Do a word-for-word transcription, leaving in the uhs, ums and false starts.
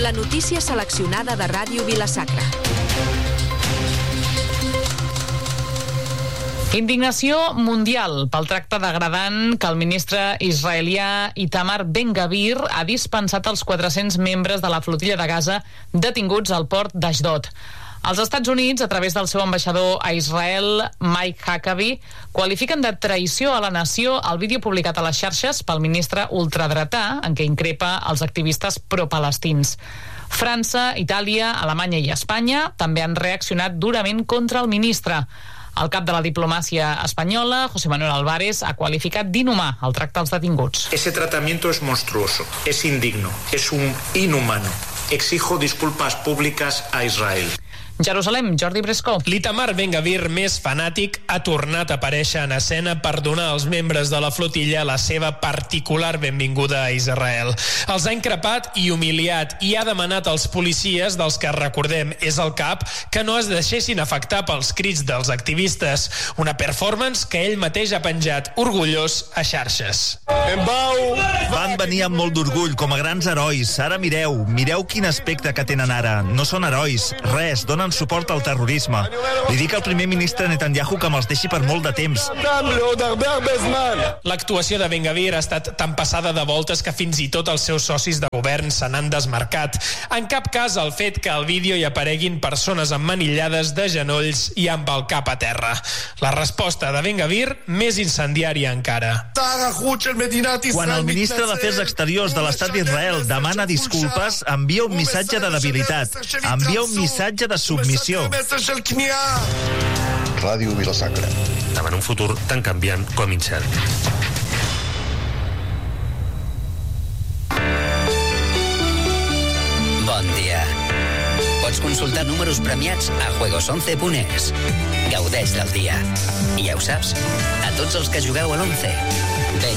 La notícia seleccionada de Ràdio Vila-sacra. Indignació mundial pel tracte degradant que el ministre israelià Itamar Ben-Gvir ha dispensat als quatre-cents membres de la flotilla de Gaza detinguts al port d'Ashdod. Els Estats Units, a través del seu ambaixador a Israel, Mike Huckabee, qualifiquen de traïció a la nació el vídeo publicat a les xarxes pel ministre ultradretà, en què increpa els activistes pro-palestins. França, Itàlia, Alemanya i Espanya també han reaccionat durament contra el ministre. El cap de la diplomàcia espanyola, José Manuel Álvarez, ha qualificat d'inhumà el tracte als detinguts. Ese tratamiento es monstruoso, es indigno, es un inhumano. Exijo disculpas públicas a Israel. Jerusalem, Jordi Brescó. L'Itamar Ben-Gvir més fanàtic ha tornat a aparèixer en escena per donar als membres de la flotilla la seva particular benvinguda a Israel. Els ha increpat i humiliat i ha demanat als policies, dels que recordem és el cap, que no es deixessin afectar pels crits dels activistes. Una performance que ell mateix ha penjat orgullós a xarxes. Van venir amb molt d'orgull, com a grans herois. Ara mireu, mireu quin aspecte que tenen ara. No són herois, res, donen suport al terrorisme. Li dic al primer ministre Netanyahu que me'ls deixi per molt de temps. L'actuació de Ben-Gvir ha estat tan passada de voltes que fins i tot els seus socis de govern se n'han desmarcat. En cap cas el fet que al vídeo hi apareguin persones emmanillades de genolls i amb el cap a terra. La resposta de Ben-Gvir més incendiària encara. Quan el ministre d'Afers Exteriors de l'Estat d'Israel demana disculpes, envia un missatge de debilitat, envia un missatge de submissió. Ràdio Vila-sacra. Davant un futur tan canviant com incert. Bon dia. Pots consultar números premiats a juegos once punt es. Gaudeix del dia. I ja ho saps, a tots els que jugueu a l'once,